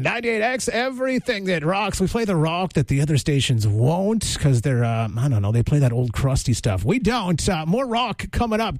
98X, everything that rocks. We play the rock that the other stations won't because they're, I don't know, they play that old crusty stuff. We don't. More rock coming up.